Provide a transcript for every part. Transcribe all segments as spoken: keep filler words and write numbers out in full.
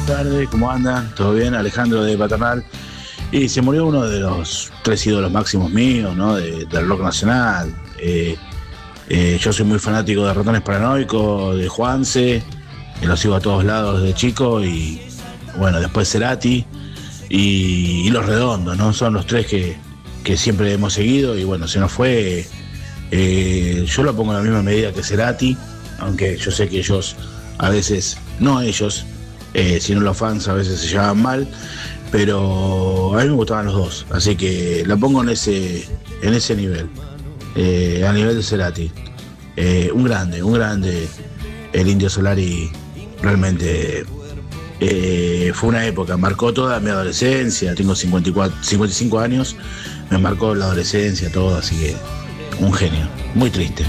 Tardes, ¿cómo andan? ¿Todo bien? Alejandro de Paternal. Y se murió uno de los tres ídolos máximos míos, ¿no? De, del rock nacional. Eh, eh, yo soy muy fanático de Ratones Paranoicos, de Juanse, que lo sigo a todos lados desde chico, y bueno, después Cerati y, y Los Redondos, ¿no? Son los tres que, que siempre hemos seguido, y bueno, se nos fue. Eh, yo lo pongo en la misma medida que Cerati, aunque yo sé que ellos, a veces, no ellos, eh, sino los fans a veces se llevaban mal, pero a mí me gustaban los dos, así que lo pongo en ese, en ese nivel, eh, a nivel de Cerati. Eh, un grande, un grande, el Indio Solari, realmente eh, fue una época, marcó toda mi adolescencia. Tengo cincuenta y cuatro, cincuenta y cinco años, me marcó la adolescencia, todo, así que un genio, muy triste.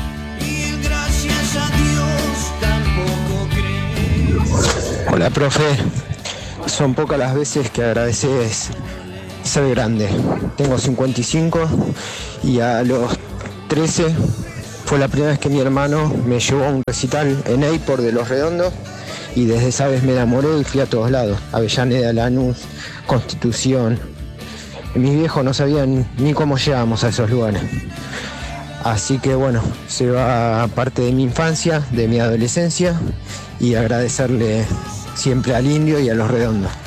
Hola, profe. Son pocas las veces que agradeces ser grande. Tengo cincuenta y cinco y a los trece fue la primera vez que mi hermano me llevó a un recital en Eipor de Los Redondos, y desde esa vez me enamoré y fui a todos lados. Avellaneda, Lanús, Constitución. Mis viejos no sabían ni cómo llegábamos a esos lugares. Así que bueno, se va parte de mi infancia, de mi adolescencia, y agradecerle siempre al Indio y a Los Redondos.